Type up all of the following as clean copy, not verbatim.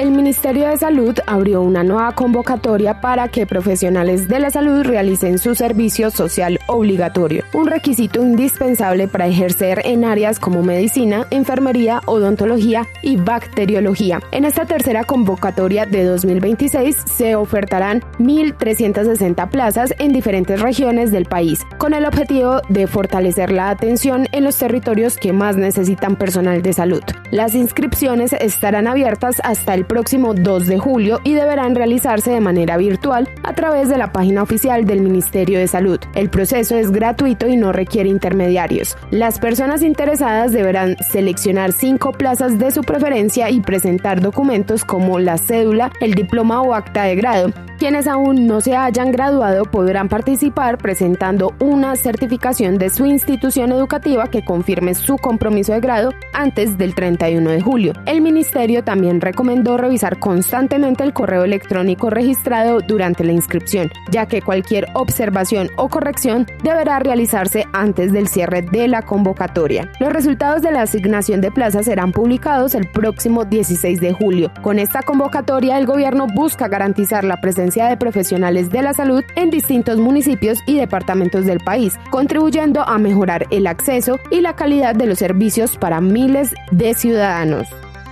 El Ministerio de Salud abrió una nueva convocatoria para que profesionales de la salud realicen su servicio social obligatorio, un requisito indispensable para ejercer en áreas como medicina, enfermería, odontología y bacteriología. En esta tercera convocatoria de 2026 se ofertarán 1.360 plazas en diferentes regiones del país, con el objetivo de fortalecer la atención en los territorios que más necesitan personal de salud. Las inscripciones estarán abiertas hasta el próximo 2 de julio y deberán realizarse de manera virtual a través de la página oficial del Ministerio de Salud. El proceso es gratuito y no requiere intermediarios. Las personas interesadas deberán seleccionar 5 plazas de su preferencia y presentar documentos como la cédula, el diploma o acta de grado. Quienes aún no se hayan graduado podrán participar presentando una certificación de su institución educativa que confirme su compromiso de grado antes del 31 de julio. El ministerio también recomendó revisar constantemente el correo electrónico registrado durante la inscripción, ya que cualquier observación o corrección deberá realizarse antes del cierre de la convocatoria. Los resultados de la asignación de plazas serán publicados el próximo 16 de julio. Con esta convocatoria, el gobierno busca garantizar la presencia de profesionales de la salud en distintos municipios y departamentos del país, contribuyendo a mejorar el acceso y la calidad de los servicios para miles de ciudadanos.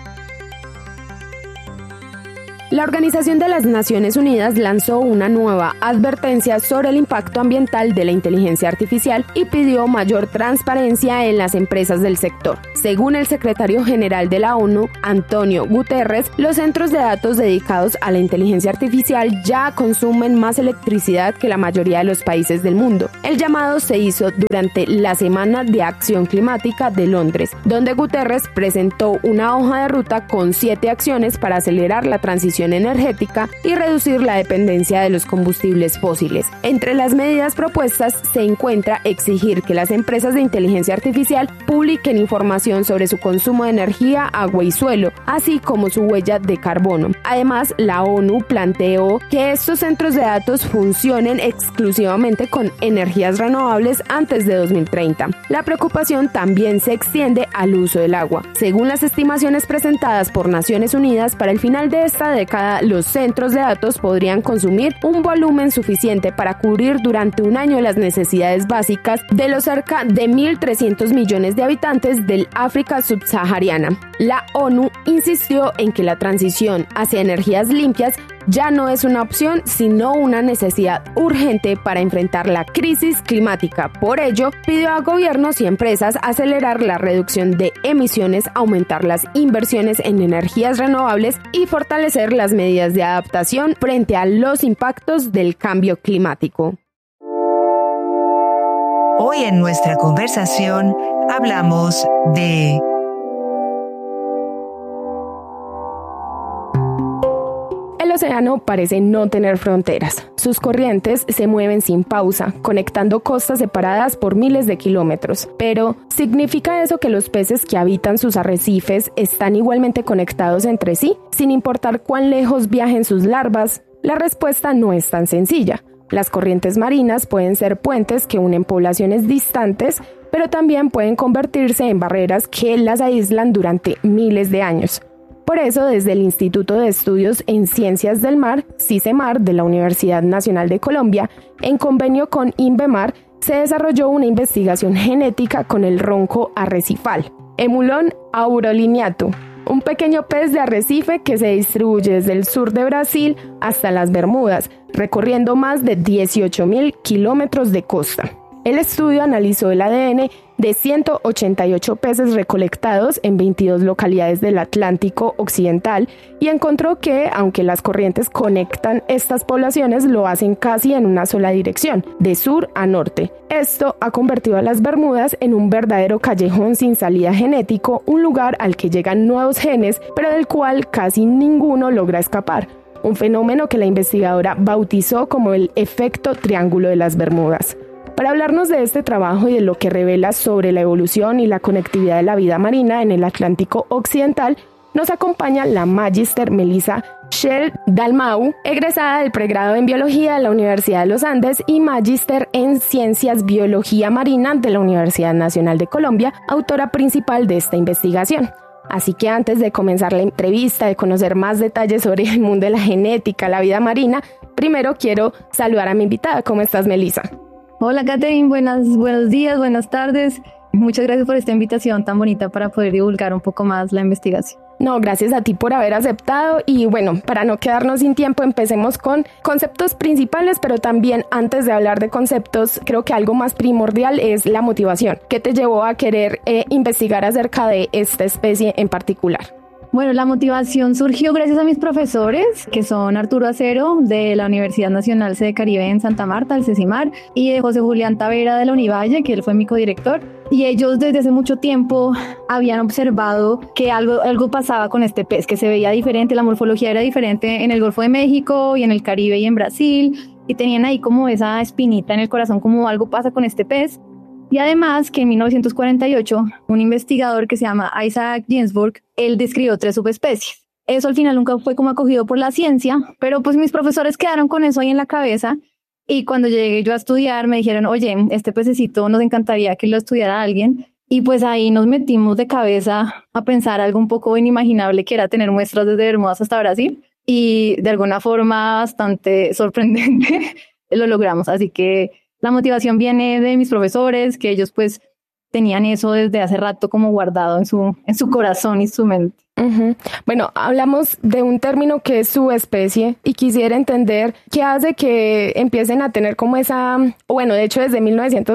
La Organización de las Naciones Unidas lanzó una nueva advertencia sobre el impacto ambiental de la inteligencia artificial y pidió mayor transparencia en las empresas del sector. Según el secretario general de la ONU, Antonio Guterres, los centros de datos dedicados a la inteligencia artificial ya consumen más electricidad que la mayoría de los países del mundo. El llamado se hizo durante la Semana de Acción Climática de Londres, donde Guterres presentó una hoja de ruta con 7 acciones para acelerar la transición energética y reducir la dependencia de los combustibles fósiles. Entre las medidas propuestas se encuentra exigir que las empresas de inteligencia artificial publiquen información sobre su consumo de energía, agua y suelo, así como su huella de carbono. Además, la ONU planteó que estos centros de datos funcionen exclusivamente con energías renovables antes de 2030. La preocupación también se extiende al uso del agua. Según las estimaciones presentadas por Naciones Unidas, para el final de esta década, los centros de datos podrían consumir un volumen suficiente para cubrir durante un año las necesidades básicas de los cerca de 1.300 millones de habitantes del África subsahariana. La ONU insistió en que la transición hacia energías limpias ya no es una opción, sino una necesidad urgente para enfrentar la crisis climática. Por ello, pidió a gobiernos y empresas acelerar la reducción de emisiones, aumentar las inversiones en energías renovables y fortalecer las medidas de adaptación frente a los impactos del cambio climático. Hoy en nuestra conversación hablamos de el océano parece no tener fronteras. Sus corrientes se mueven sin pausa, conectando costas separadas por miles de kilómetros. Pero, ¿significa eso que los peces que habitan sus arrecifes están igualmente conectados entre sí, sin importar cuán lejos viajen sus larvas? La respuesta no es tan sencilla. Las corrientes marinas pueden ser puentes que unen poblaciones distantes, pero también pueden convertirse en barreras que las aíslan durante miles de años. Por eso, desde el Instituto de Estudios en Ciencias del Mar, CICEMAR, de la Universidad Nacional de Colombia, en convenio con INVEMAR, se desarrolló una investigación genética con el ronco arrecifal, Emulon aurolineatum, un pequeño pez de arrecife que se distribuye desde el sur de Brasil hasta las Bermudas, recorriendo más de 18.000 kilómetros de costa. El estudio analizó el ADN de 188 peces recolectados en 22 localidades del Atlántico Occidental y encontró que, aunque las corrientes conectan estas poblaciones, lo hacen casi en una sola dirección, de sur a norte. Esto ha convertido a las Bermudas en un verdadero callejón sin salida genético, un lugar al que llegan nuevos genes, pero del cual casi ninguno logra escapar. Un fenómeno que la investigadora bautizó como el efecto Triángulo de las Bermudas. Para hablarnos de este trabajo y de lo que revela sobre la evolución y la conectividad de la vida marina en el Atlántico Occidental, nos acompaña la Magister Melissa Shell Dalmau, egresada del pregrado en Biología de la Universidad de los Andes y Magister en Ciencias Biología Marina de la Universidad Nacional de Colombia, autora principal de esta investigación. Así que antes de comenzar la entrevista, de conocer más detalles sobre el mundo de la genética, la vida marina, primero quiero saludar a mi invitada. ¿Cómo estás, Melissa? Hola, Katherine. Buenos días, buenas tardes. Muchas gracias por esta invitación tan bonita para poder divulgar un poco más la investigación. No, gracias a ti por haber aceptado y bueno, para no quedarnos sin tiempo, empecemos con conceptos principales, pero también antes de hablar de conceptos, creo que algo más primordial es la motivación. ¿Qué te llevó a querer investigar acerca de esta especie en particular? Bueno, la motivación surgió gracias a mis profesores, que son Arturo Acero, de la Universidad Nacional Sede Caribe en Santa Marta, el CECIMAR, y de José Julián Tavera de la Univalle, que él fue mi codirector. Y ellos desde hace mucho tiempo habían observado que algo pasaba con este pez, que se veía diferente, la morfología era diferente en el Golfo de México y en el Caribe y en Brasil, y tenían ahí como esa espinita en el corazón, como algo pasa con este pez. Y además que en 1948, un investigador que se llama Isaac Ginsburg, él describió 3 subespecies. Eso al final nunca fue como acogido por la ciencia, pero pues mis profesores quedaron con eso ahí en la cabeza. Y cuando llegué yo a estudiar me dijeron, oye, este pececito nos encantaría que lo estudiara alguien. Y pues ahí nos metimos de cabeza a pensar algo un poco inimaginable, que era tener muestras desde Bermudas hasta Brasil. Y de alguna forma bastante sorprendente lo logramos. Así que la motivación viene de mis profesores, que ellos pues tenían eso desde hace rato como guardado en su corazón y su mente. Uh-huh. Bueno, hablamos de un término que es subespecie y quisiera entender qué hace que empiecen a tener como bueno, de hecho desde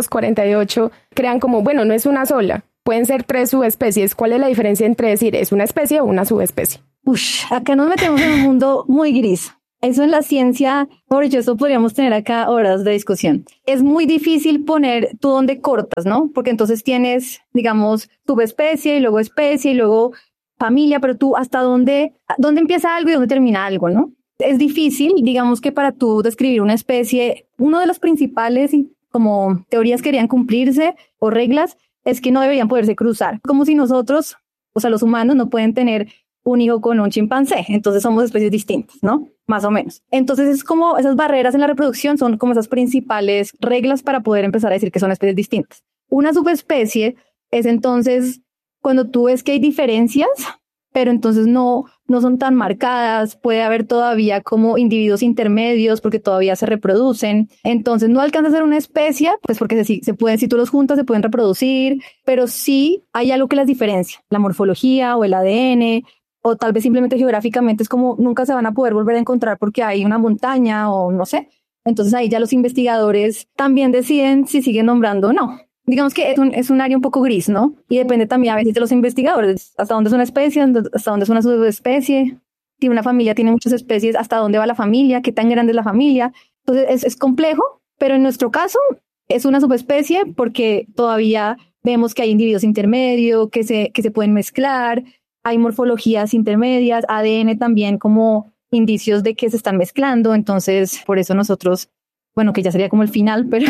1948 crean como, bueno, no es una sola, pueden ser 3 subespecies. ¿Cuál es la diferencia entre decir es una especie o una subespecie? Acá nos metemos en un mundo muy gris. Eso en la ciencia, por hecho, eso podríamos tener acá horas de discusión. Es muy difícil poner tú dónde cortas, ¿no? Porque entonces tienes, digamos, subespecie y luego especie y luego familia, pero tú hasta dónde empieza algo y dónde termina algo, ¿no? Es difícil, digamos que para tú describir una especie, uno de los principales como teorías que querían cumplirse o reglas es que no deberían poderse cruzar. Como si nosotros, o sea, los humanos no pueden tener un hijo con un chimpancé, entonces somos especies distintas, ¿no? Más o menos. Entonces es como esas barreras en la reproducción son como esas principales reglas para poder empezar a decir que son especies distintas. Una subespecie es entonces cuando tú ves que hay diferencias, pero entonces no son tan marcadas, puede haber todavía como individuos intermedios porque todavía se reproducen, entonces no alcanza a ser una especie, pues porque se pueden, si tú los juntas, se pueden reproducir, pero sí hay algo que las diferencia, la morfología o el ADN, o tal vez simplemente geográficamente es como nunca se van a poder volver a encontrar porque hay una montaña o no sé. Entonces ahí ya los investigadores también deciden si siguen nombrando o no. Digamos que es un área un poco gris, ¿no? Y depende también a veces de los investigadores, hasta dónde es una especie, hasta dónde es una subespecie. Si una familia tiene muchas especies, hasta dónde va la familia, qué tan grande es la familia. Entonces es complejo, pero en nuestro caso es una subespecie porque todavía vemos que hay individuos intermedios, que se pueden mezclar. Hay morfologías intermedias, ADN también como indicios de que se están mezclando. Entonces, por eso nosotros, bueno, que ya sería como el final, pero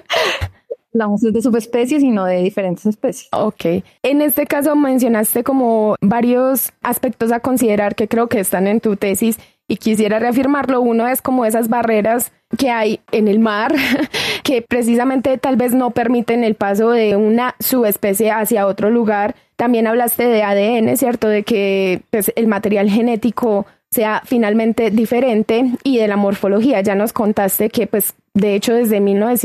hablamos de subespecies y no de diferentes especies. Ok. En este caso mencionaste como varios aspectos a considerar que creo que están en tu tesis y quisiera reafirmarlo. Uno es como esas barreras que hay en el mar que precisamente tal vez no permiten el paso de una subespecie hacia otro lugar. También hablaste de ADN, ¿cierto? De que pues, el material genético sea finalmente diferente y de la morfología. Ya nos contaste que pues de hecho desde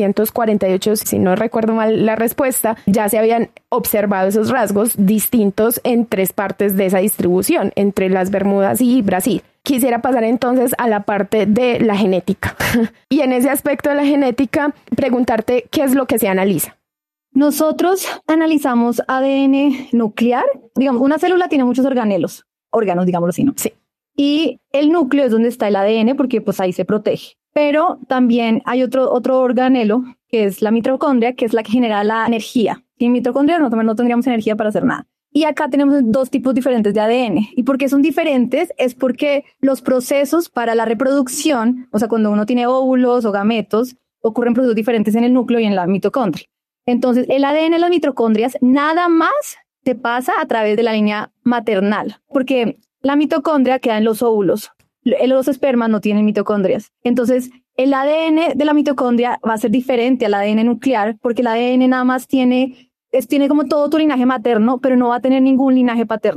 1948, si no recuerdo mal la respuesta, ya se habían observado esos rasgos distintos en 3 partes de esa distribución, entre las Bermudas y Brasil. Quisiera pasar entonces a la parte de la genética. Y en ese aspecto de la genética, preguntarte qué es lo que se analiza. Nosotros analizamos ADN nuclear. Digamos, una célula tiene muchos órganos, digámoslo así, ¿no? Sí. Y el núcleo es donde está el ADN porque pues ahí se protege. Pero también hay otro organelo que es la mitocondria, que es la que genera la energía. Sin mitocondria no tendríamos energía para hacer nada. Y acá tenemos 2 tipos diferentes de ADN. ¿Y por qué son diferentes? Es porque los procesos para la reproducción, o sea, cuando uno tiene óvulos o gametos, ocurren procesos diferentes en el núcleo y en la mitocondria. Entonces, el ADN de las mitocondrias nada más se pasa a través de la línea maternal, porque la mitocondria queda en los óvulos. Los espermas no tienen mitocondrias. Entonces, el ADN de la mitocondria va a ser diferente al ADN nuclear, porque el ADN nada más tiene como todo tu linaje materno, pero no va a tener ningún linaje paterno.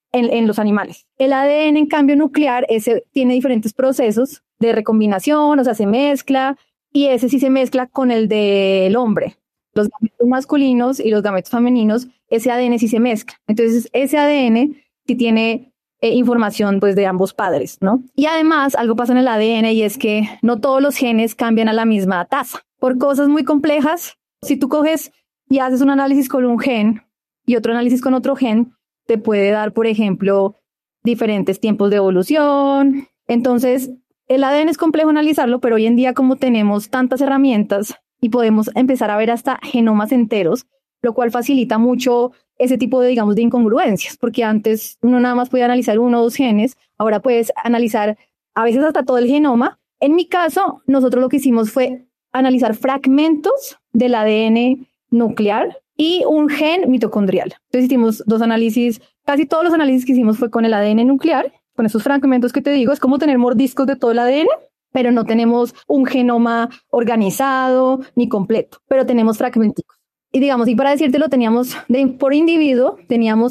en los animales. El ADN, en cambio, nuclear, ese tiene diferentes procesos de recombinación, o sea, se mezcla, y ese sí se mezcla con el del hombre. Los gametos masculinos y los gametos femeninos, ese ADN sí se mezcla. Entonces, ese ADN sí tiene información pues de ambos padres, ¿no? Y además, algo pasa en el ADN y es que no todos los genes cambian a la misma tasa. Por cosas muy complejas, si tú coges y haces un análisis con un gen y otro análisis con otro gen, te puede dar, por ejemplo, diferentes tiempos de evolución. Entonces, el ADN es complejo analizarlo, pero hoy en día como tenemos tantas herramientas y podemos empezar a ver hasta genomas enteros, lo cual facilita mucho ese tipo de, digamos, de incongruencias, porque antes uno nada más podía analizar 1 o 2 genes, ahora puedes analizar a veces hasta todo el genoma. En mi caso, nosotros lo que hicimos fue analizar fragmentos del ADN nuclear y un gen mitocondrial. Entonces hicimos 2 análisis, casi todos los análisis que hicimos fue con el ADN nuclear, con esos fragmentos que te digo, es como tener mordiscos de todo el ADN, pero no tenemos un genoma organizado ni completo, pero tenemos fragmentos. Y digamos, y para decírtelo, teníamos por individuo, teníamos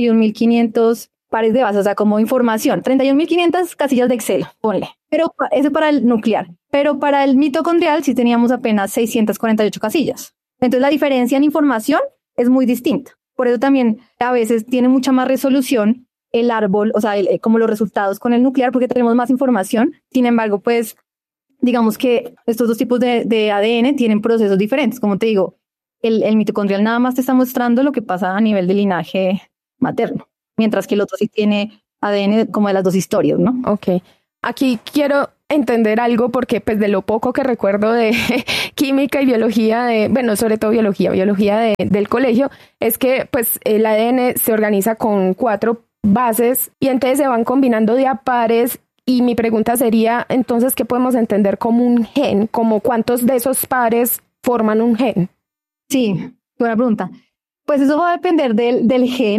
31.500 pares de bases, o sea, como información, 31.500 casillas de Excel, ponle. Pero eso para el nuclear. Pero para el mitocondrial sí teníamos apenas 648 casillas. Entonces la diferencia en información es muy distinta. Por eso también a veces tiene mucha más resolución el árbol, o sea, como los resultados con el nuclear, porque tenemos más información. Sin embargo, pues, digamos que estos 2 tipos de ADN tienen procesos diferentes. Como te digo, el mitocondrial nada más te está mostrando lo que pasa a nivel de linaje materno, mientras que el otro sí tiene ADN como de las 2 historias, ¿no? Ok. Aquí quiero entender algo porque pues de lo poco que recuerdo de química y biología, sobre todo biología del colegio, es que pues el ADN se organiza con 4 bases y entonces se van combinando de a pares. Y mi pregunta sería, entonces, ¿qué podemos entender como un gen? ¿Como cuántos de esos pares forman un gen? Sí, buena pregunta. Pues eso va a depender del gen.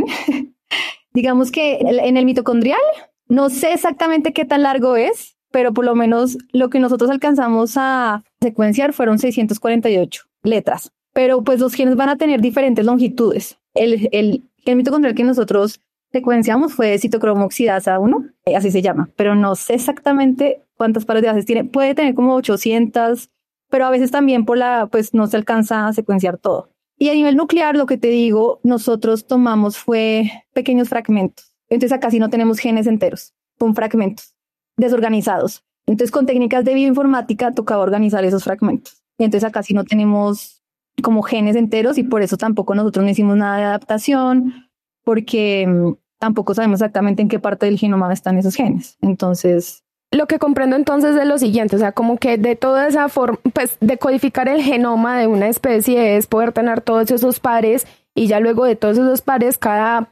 Digamos que en el mitocondrial, no sé exactamente qué tan largo es, pero por lo menos lo que nosotros alcanzamos a secuenciar fueron 648 letras. Pero pues los genes van a tener diferentes longitudes. El gen mitocondrial que nosotros secuenciamos fue citocromo oxidasa 1, así se llama, pero no sé exactamente cuántas pares de bases tiene. Puede tener como 800, pero a veces también pues no se alcanza a secuenciar todo. Y a nivel nuclear, lo que te digo, nosotros tomamos fue pequeños fragmentos. Entonces acá sí no tenemos genes enteros, son fragmentos desorganizados. Entonces con técnicas de bioinformática tocaba organizar esos fragmentos. Y entonces acá sí no tenemos como genes enteros y por eso tampoco nosotros no hicimos nada de adaptación, porque tampoco sabemos exactamente en qué parte del genoma están esos genes. Entonces, lo que comprendo entonces es lo siguiente, o sea, como que de toda esa forma, pues decodificar el genoma de una especie es poder tener todos esos pares y ya luego de todos esos pares, cada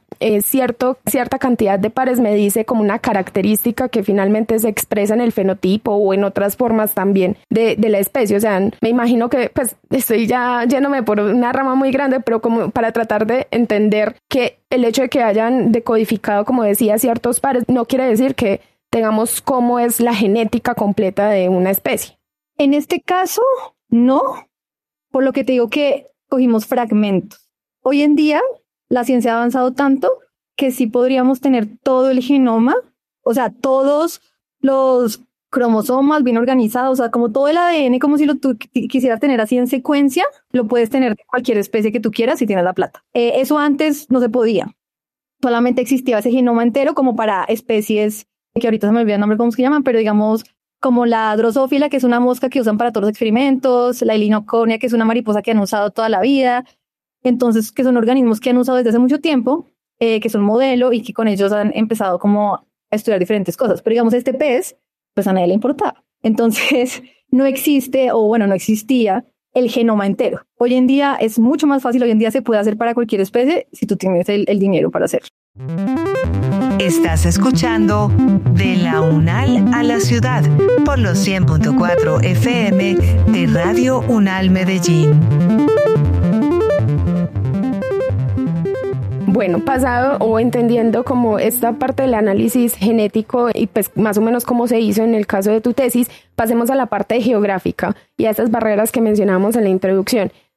cierta cantidad de pares me dice como una característica que finalmente se expresa en el fenotipo o en otras formas también de la especie. O sea, me imagino que pues estoy ya yéndome por una rama muy grande, pero como para tratar de entender que el hecho de que hayan decodificado, como decía, ciertos pares, no quiere decir que tengamos cómo es la genética completa de una especie. En este caso, no, por lo que te digo que cogimos fragmentos. Hoy en día, la ciencia ha avanzado tanto que sí podríamos tener todo el genoma, o sea, todos los cromosomas bien organizados, o sea, como todo el ADN, como si tú quisieras tener así en secuencia, lo puedes tener de cualquier especie que tú quieras si tienes la plata. Eso antes no se podía. Solamente existía ese genoma entero como para especies que ahorita se me olvida el nombre, cómo se llaman, pero digamos como la drosófila, que es una mosca que usan para todos los experimentos, la Helinoconia, que es una mariposa que han usado toda la vida. Entonces, que son organismos que han usado desde hace mucho tiempo, que son modelo y que con ellos han empezado como a estudiar diferentes cosas. Pero digamos, este pez, pues a nadie le importaba. Entonces, no existe, o bueno, no existía el genoma entero. Hoy en día es mucho más fácil, hoy en día se puede hacer para cualquier especie si tú tienes el dinero para hacerlo. Estás escuchando De la UNAL a la Ciudad por los 100.4 FM de Radio UNAL Medellín. Bueno, pasado o entendiendo como esta parte del análisis genético y pues más o menos cómo se hizo en el caso de tu tesis, pasemos a la parte geográfica y a estas barreras que mencionamos en la introducción.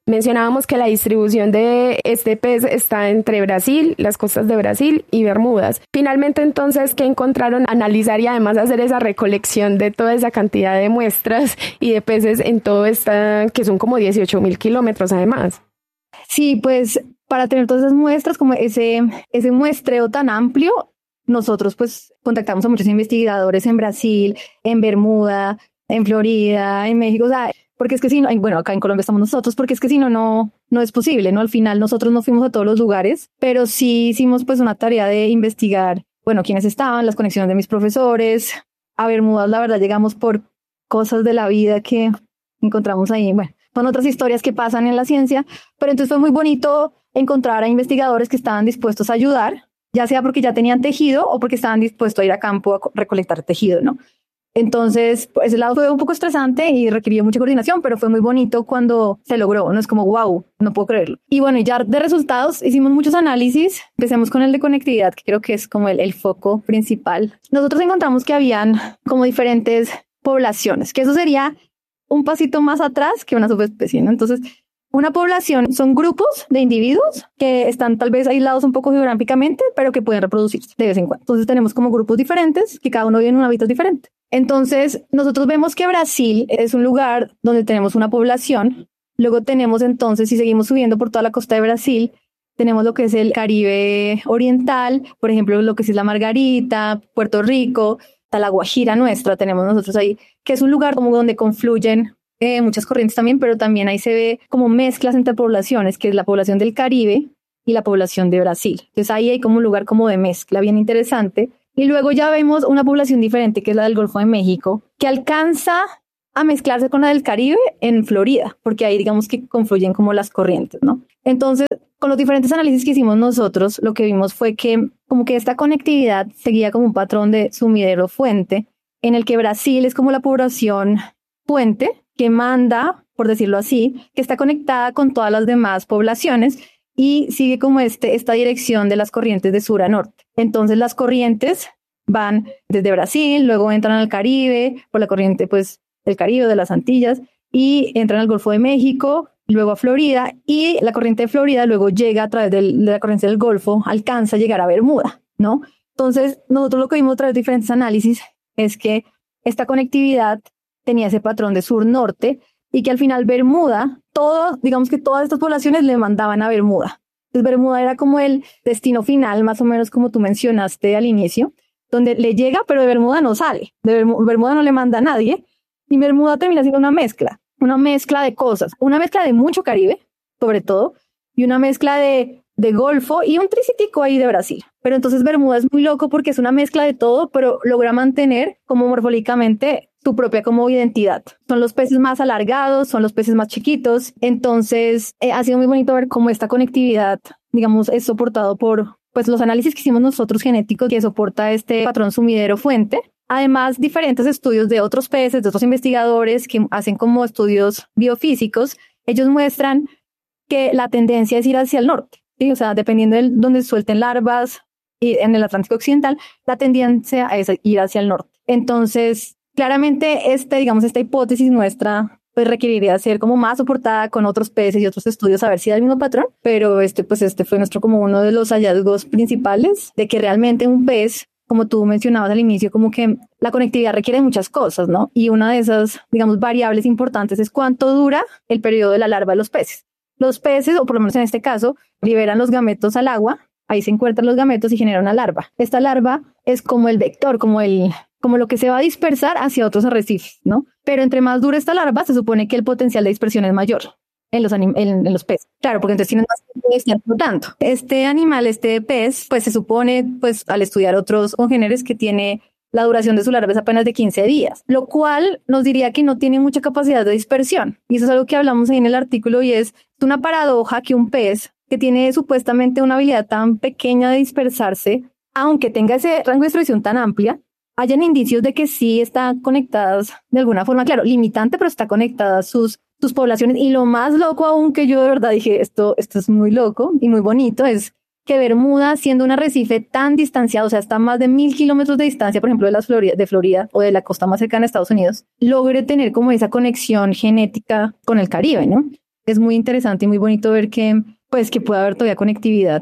Mencionábamos que la distribución de este pez está entre Brasil, las costas de Brasil y Bermudas. Finalmente, entonces, ¿qué encontraron? Analizar y además hacer esa recolección de toda esa cantidad de muestras y de peces en todo esta, que son como 18.000 kilómetros además. Sí, pues para tener todas esas muestras, como ese muestreo tan amplio, nosotros pues contactamos a muchos investigadores en Brasil, en Bermuda, en Florida, en México, o sea, porque es que si no, bueno, acá en Colombia estamos nosotros, porque es que si no, no es posible, ¿no? Al final nosotros no fuimos a todos los lugares, pero sí hicimos pues una tarea de investigar, bueno, quiénes estaban, las conexiones de mis profesores. A Bermudas, la verdad, llegamos por cosas de la vida que encontramos ahí, bueno, son otras historias que pasan en la ciencia, pero entonces fue muy bonito encontrar a investigadores que estaban dispuestos a ayudar, ya sea porque ya tenían tejido o porque estaban dispuestos a ir a campo a recolectar tejido, ¿no? Entonces, por ese lado fue un poco estresante y requirió mucha coordinación, pero fue muy bonito cuando se logró, ¿no? Es como, wow, no puedo creerlo. Y bueno, ya de resultados hicimos muchos análisis. Empecemos con el de conectividad, que creo que es como el foco principal. Nosotros encontramos que habían como diferentes poblaciones, que eso sería un pasito más atrás que una subespecie, ¿no? Entonces, una población son grupos de individuos que están tal vez aislados un poco geográficamente, pero que pueden reproducirse de vez en cuando. Entonces tenemos como grupos diferentes que cada uno vive en un hábitat diferente. Entonces nosotros vemos que Brasil es un lugar donde tenemos una población. Luego tenemos entonces, si seguimos subiendo por toda la costa de Brasil, tenemos lo que es el Caribe oriental, por ejemplo, lo que es Isla Margarita, Puerto Rico, la Guajira nuestra tenemos nosotros ahí, que es un lugar como donde confluyen muchas corrientes también, pero también ahí se ve como mezclas entre poblaciones, que es la población del Caribe y la población de Brasil. Entonces ahí hay como un lugar como de mezcla bien interesante. Y luego ya vemos una población diferente, que es la del Golfo de México, que alcanza a mezclarse con la del Caribe en Florida, porque ahí digamos que confluyen como las corrientes, ¿no? Entonces, con los diferentes análisis que hicimos nosotros, lo que vimos fue que como que esta conectividad seguía como un patrón de sumidero-fuente, en el que Brasil es como la población puente, que manda, por decirlo así, que está conectada con todas las demás poblaciones y sigue como esta dirección de las corrientes de sur a norte. Entonces las corrientes van desde Brasil, luego entran al Caribe, por la corriente pues del Caribe, de las Antillas, y entran al Golfo de México, luego a Florida, y la corriente de Florida luego llega a través de la corriente del Golfo, alcanza a llegar a Bermuda, ¿no? Entonces nosotros lo que vimos a través de diferentes análisis es que esta conectividad tenía ese patrón de sur-norte y que al final Bermuda, digamos que todas estas poblaciones le mandaban a Bermuda. Entonces Bermuda era como el destino final, más o menos como tú mencionaste al inicio, donde le llega, pero de Bermuda no sale. Bermuda no le manda a nadie y Bermuda termina siendo una mezcla de cosas, una mezcla de mucho Caribe, sobre todo, y una mezcla de Golfo y un tricitico ahí de Brasil. Pero entonces Bermuda es muy loco porque es una mezcla de todo, pero logra mantener como morfológicamente su propia como identidad. Son los peces más alargados, son los peces más chiquitos. Entonces ha sido muy bonito ver cómo esta conectividad, digamos, es soportado por pues los análisis que hicimos nosotros genéticos que soporta este patrón sumidero-fuente. Además, diferentes estudios de otros peces, de otros investigadores que hacen como estudios biofísicos, ellos muestran que la tendencia es ir hacia el norte. ¿Sí? O sea, dependiendo de dónde suelten larvas y en el Atlántico Occidental, la tendencia es ir hacia el norte. Entonces, claramente, esta hipótesis nuestra pues requeriría ser como más soportada con otros peces y otros estudios a ver si da el mismo patrón, pero este fue nuestro como uno de los hallazgos principales de que realmente un pez, como tú mencionabas al inicio, como que la conectividad requiere muchas cosas, ¿no? Y una de esas, digamos, variables importantes es cuánto dura el periodo de la larva de los peces. Los peces, o por lo menos en este caso, liberan los gametos al agua, ahí se encuentran los gametos y generan una larva. Esta larva es como el vector, como lo que se va a dispersar hacia otros arrecifes, ¿no? Pero entre más dura esta larva, se supone que el potencial de dispersión es mayor en los peces. Claro, porque entonces tienen más tiempo de estar flotando. Este animal, este pez, pues se supone, pues al estudiar otros congéneres, que tiene la duración de su larva es apenas de 15 días, lo cual nos diría que no tiene mucha capacidad de dispersión. Y eso es algo que hablamos ahí en el artículo y es una paradoja que un pez que tiene supuestamente una habilidad tan pequeña de dispersarse, aunque tenga ese rango de distribución tan amplia, hayan indicios de que sí están conectadas de alguna forma, claro, limitante, pero está conectada sus poblaciones. Y lo más loco aún que yo de verdad dije, esto es muy loco y muy bonito, es que Bermuda, siendo un arrecife tan distanciado, o sea, está a más de 1,000 kilómetros de distancia, por ejemplo, de Florida o de la costa más cercana a Estados Unidos, logre tener como esa conexión genética con el Caribe, ¿no? es muy interesante y muy bonito ver que, pues, que puede haber todavía conectividad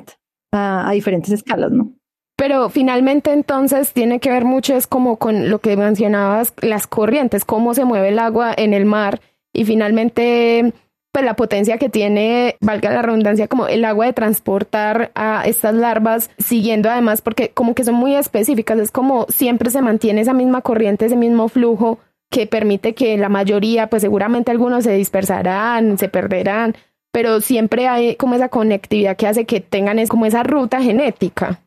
a diferentes escalas, ¿no? Pero finalmente entonces tiene que ver mucho es como con lo que mencionabas, las corrientes, cómo se mueve el agua en el mar y finalmente pues la potencia que tiene, valga la redundancia, como el agua de transportar a estas larvas, siguiendo además porque como que son muy específicas, es como siempre se mantiene esa misma corriente, ese mismo flujo que permite que la mayoría, pues seguramente algunos se dispersarán, se perderán, pero siempre hay como esa conectividad que hace que tengan como esa ruta genética.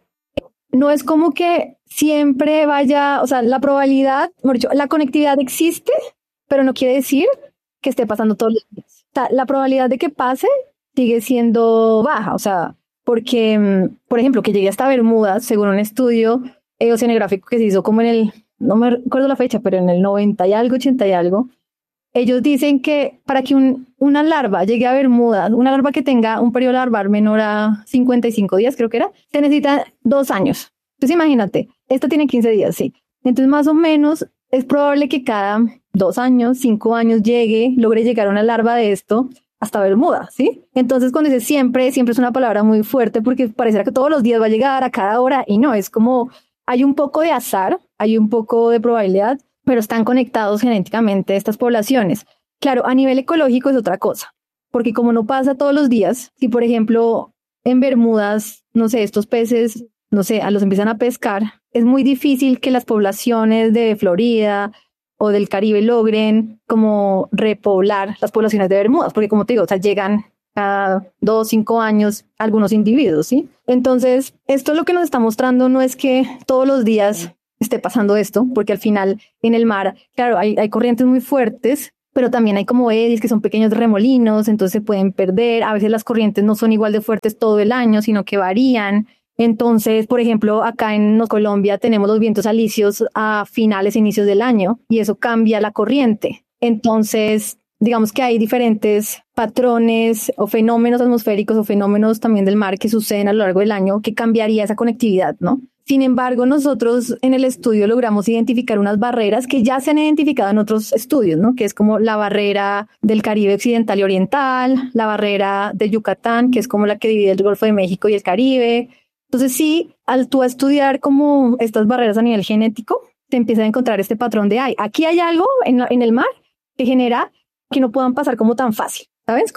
No es como que siempre vaya, o sea, la probabilidad, mejor dicho, la conectividad existe, pero no quiere decir que esté pasando todos los días. O sea, la probabilidad de que pase sigue siendo baja, o sea, porque, por ejemplo, que llegue hasta Bermudas, según un estudio oceanográfico que se hizo como no me recuerdo la fecha, pero en el 90 y algo, 80 y algo, ellos dicen que para que una larva llegue a Bermudas, una larva que tenga un periodo larval menor a 55 días, creo que era, se necesita 2 años. Entonces imagínate, esta tiene 15 días, sí. Entonces más o menos es probable que cada 2 años, 5 años logre llegar una larva de esto hasta Bermuda, ¿sí? Entonces cuando dice siempre es una palabra muy fuerte porque pareciera que todos los días va a llegar a cada hora y no, es como hay un poco de azar, hay un poco de probabilidad, pero están conectados genéticamente estas poblaciones. Claro, a nivel ecológico es otra cosa, porque como no pasa todos los días, si por ejemplo en Bermudas, no sé, estos peces, no sé, los empiezan a pescar, es muy difícil que las poblaciones de Florida o del Caribe logren como repoblar las poblaciones de Bermudas, porque como te digo, o sea, llegan cada 2, 5 años algunos individuos, ¿sí? Entonces, esto lo que nos está mostrando no es que todos los días esté pasando esto, porque al final en el mar, claro, hay corrientes muy fuertes, pero también hay como eddies que son pequeños remolinos, entonces se pueden perder. A veces las corrientes no son igual de fuertes todo el año, sino que varían. Entonces, por ejemplo, acá en Colombia tenemos los vientos alisios a finales e inicios del año y eso cambia la corriente. Entonces, digamos que hay diferentes patrones o fenómenos atmosféricos o fenómenos también del mar que suceden a lo largo del año que cambiaría esa conectividad, ¿no? Sin embargo, nosotros en el estudio logramos identificar unas barreras que ya se han identificado en otros estudios, ¿no? Que es como la barrera del Caribe occidental y oriental, la barrera de Yucatán, que es como la que divide el Golfo de México y el Caribe. Entonces sí, al tú estudiar como estas barreras a nivel genético, te empiezas a encontrar este patrón de, aquí hay algo en el mar que genera que no puedan pasar como tan fácil, ¿sabes?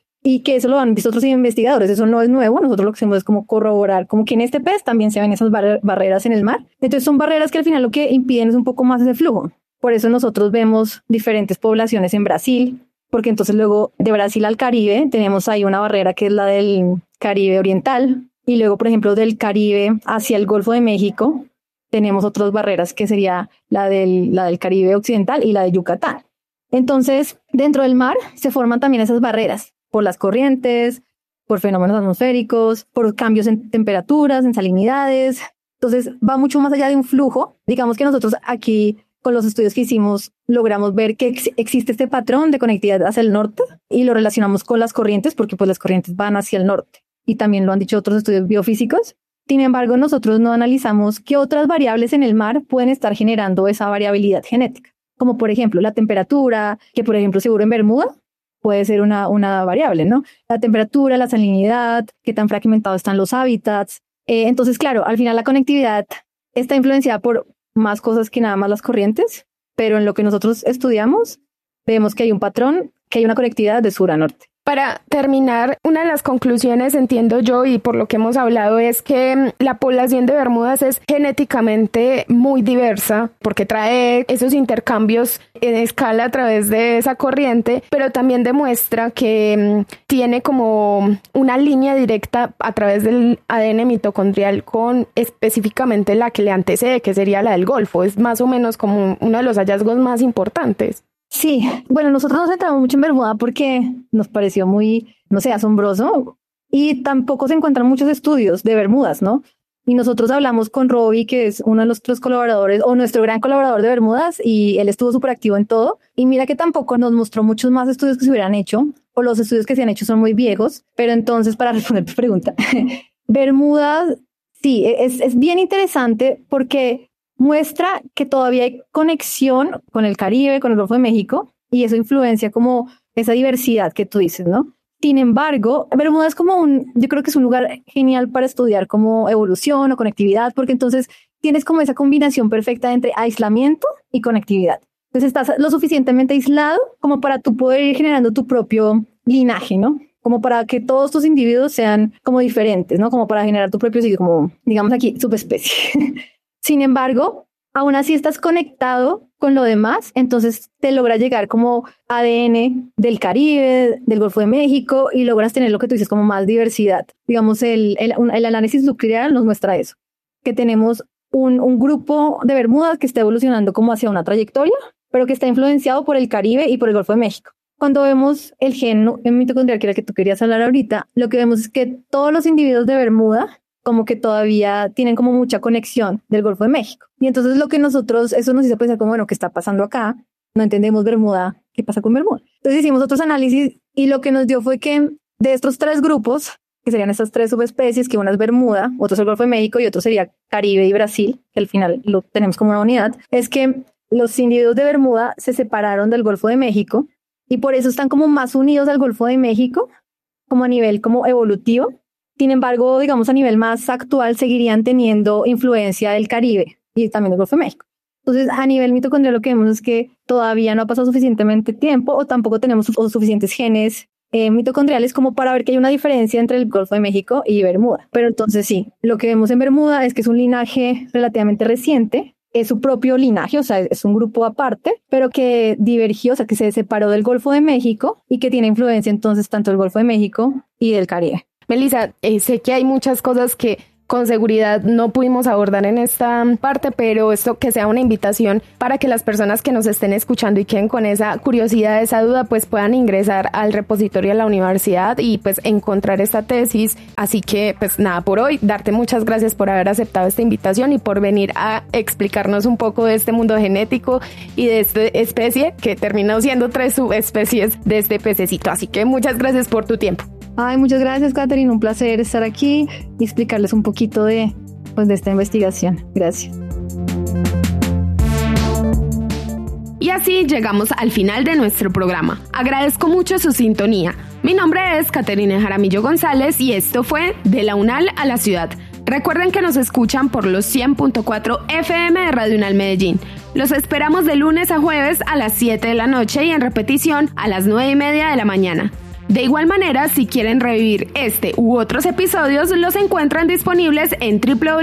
Y que eso lo han visto otros investigadores, eso no es nuevo, nosotros lo que hacemos es como corroborar, como que en este pez también se ven esas barreras en el mar. Entonces son barreras que al final lo que impiden es un poco más ese flujo. Por eso nosotros vemos diferentes poblaciones en Brasil, porque entonces luego de Brasil al Caribe tenemos ahí una barrera que es la del Caribe oriental, y luego, por ejemplo, del Caribe hacia el Golfo de México tenemos otras barreras que sería la del Caribe occidental y la de Yucatán. Entonces, dentro del mar se forman también esas barreras por las corrientes, por fenómenos atmosféricos, por cambios en temperaturas, en salinidades. Entonces, va mucho más allá de un flujo. Digamos que nosotros aquí, con los estudios que hicimos, logramos ver que existe este patrón de conectividad hacia el norte y lo relacionamos con las corrientes, porque pues las corrientes van hacia el norte. Y también lo han dicho otros estudios biofísicos. Sin embargo, nosotros no analizamos qué otras variables en el mar pueden estar generando esa variabilidad genética. Como por ejemplo la temperatura, que por ejemplo seguro en Bermuda puede ser una variable, ¿no? La temperatura, la salinidad, qué tan fragmentados están los hábitats. Entonces, claro, al final la conectividad está influenciada por más cosas que nada más las corrientes, pero en lo que nosotros estudiamos vemos que hay un patrón, que hay una conectividad de sur a norte. Para terminar, una de las conclusiones, entiendo yo, y por lo que hemos hablado, es que la población de Bermudas es genéticamente muy diversa porque trae esos intercambios en escala a través de esa corriente, pero también demuestra que tiene como una línea directa a través del ADN mitocondrial con específicamente la que le antecede, que sería la del Golfo. Es más o menos como uno de los hallazgos más importantes. Sí, bueno, nosotros nos centramos mucho en Bermuda porque nos pareció muy, no sé, asombroso y tampoco se encuentran muchos estudios de Bermudas, ¿no? Y nosotros hablamos con Robbie, que es uno de nuestros colaboradores o nuestro gran colaborador de Bermudas, y él estuvo súper activo en todo. Y mira que tampoco nos mostró muchos más estudios que se hubieran hecho, o los estudios que se han hecho son muy viejos. Pero entonces, para responder tu pregunta, Bermudas, sí, es bien interesante porque muestra que todavía hay conexión con el Caribe, con el Golfo de México, y eso influencia como esa diversidad que tú dices, ¿no? Sin embargo, Bermuda es yo creo que es un lugar genial para estudiar como evolución o conectividad, porque entonces tienes como esa combinación perfecta entre aislamiento y conectividad. Entonces estás lo suficientemente aislado como para tú poder ir generando tu propio linaje, ¿no? Como para que todos tus individuos sean como diferentes, ¿no? Como para generar tu propio sitio, como digamos aquí, subespecie. Sin embargo, aún así estás conectado con lo demás, entonces te logra llegar como ADN del Caribe, del Golfo de México, y logras tener lo que tú dices como más diversidad. Digamos, el análisis nuclear nos muestra eso, que tenemos un grupo de Bermudas que está evolucionando como hacia una trayectoria, pero que está influenciado por el Caribe y por el Golfo de México. Cuando vemos el gen mitocondrial, que era el que tú querías hablar ahorita, lo que vemos es que todos los individuos de Bermuda como que todavía tienen como mucha conexión del Golfo de México. Y entonces eso nos hizo pensar como, bueno, ¿qué está pasando acá? No entendemos Bermuda, ¿qué pasa con Bermuda? Entonces hicimos otros análisis y lo que nos dio fue que de estos 3 grupos, que serían estas 3 subespecies, que una es Bermuda, otro es el Golfo de México y otro sería Caribe y Brasil, que al final lo tenemos como una unidad, es que los individuos de Bermuda se separaron del Golfo de México y por eso están como más unidos al Golfo de México, como a nivel como evolutivo. Sin embargo, digamos a nivel más actual, seguirían teniendo influencia del Caribe y también del Golfo de México. Entonces, a nivel mitocondrial lo que vemos es que todavía no ha pasado suficientemente tiempo o tampoco tenemos suficientes genes mitocondriales como para ver que hay una diferencia entre el Golfo de México y Bermuda. Pero entonces sí, lo que vemos en Bermuda es que es un linaje relativamente reciente, es su propio linaje, o sea, es un grupo aparte, pero que divergió, o sea, que se separó del Golfo de México y que tiene influencia entonces tanto del Golfo de México y del Caribe. Melissa, sé que hay muchas cosas que con seguridad no pudimos abordar en esta parte, pero esto que sea una invitación para que las personas que nos estén escuchando y queden con esa curiosidad, esa duda, pues puedan ingresar al repositorio de la universidad y pues encontrar esta tesis. Así que pues nada, por hoy, darte muchas gracias por haber aceptado esta invitación y por venir a explicarnos un poco de este mundo genético y de esta especie que terminó siendo 3 subespecies de este pececito. Así que muchas gracias por tu tiempo. Ay, muchas gracias, Catherine. Un placer estar aquí y explicarles un poquito de esta investigación. Gracias. Y así llegamos al final de nuestro programa. Agradezco mucho su sintonía. Mi nombre es Catherine Jaramillo González y esto fue De la UNAL a la Ciudad. Recuerden que nos escuchan por los 100.4 FM de Radio UNAL Medellín. Los esperamos de lunes a jueves a las 7 de la noche y en repetición a las 9:30 de la mañana. De igual manera, si quieren revivir este u otros episodios, los encuentran disponibles en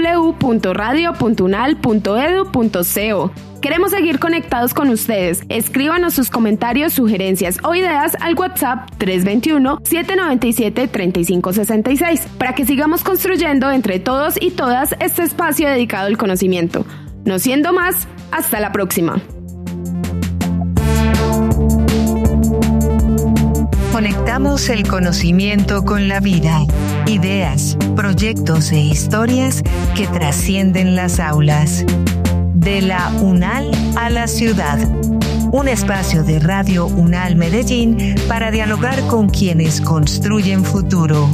www.radio.unal.edu.co. Queremos seguir conectados con ustedes. Escríbanos sus comentarios, sugerencias o ideas al WhatsApp 321-797-3566 para que sigamos construyendo entre todos y todas este espacio dedicado al conocimiento. No siendo más, hasta la próxima. Conectamos el conocimiento con la vida, ideas, proyectos e historias que trascienden las aulas. De la UNAL a la Ciudad, un espacio de Radio UNAL Medellín para dialogar con quienes construyen futuro.